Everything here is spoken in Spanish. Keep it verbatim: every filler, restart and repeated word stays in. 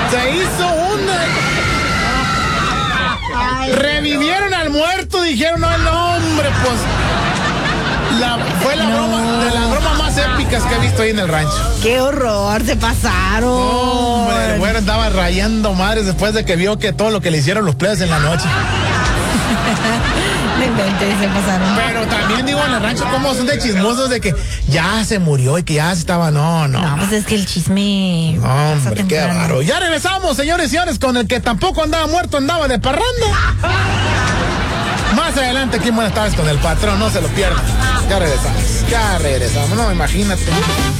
Se hizo una. Ay, revivieron al muerto, dijeron, no, el hombre, pues. La, fue la no. broma, de las bromas más épicas que he visto ahí en el rancho. ¡Qué horror! Se pasaron. No, hombre, el güero andaba rayando madres después de que vio que todo lo que le hicieron los plebes en la noche. Me inventé, se pasaron. Pero también digo en el rancho como son de chismosos de que ya se murió y que ya se estaba, no, no. No, pues es que el chisme. No, hombre, qué bárbaro. Ya regresamos, señores y señores, con el que tampoco andaba muerto, andaba de parranda. Más adelante aquí en Buenas Tardes con el Patrón, no se lo pierdan. Ya regresamos, ya regresamos, no, imagínate.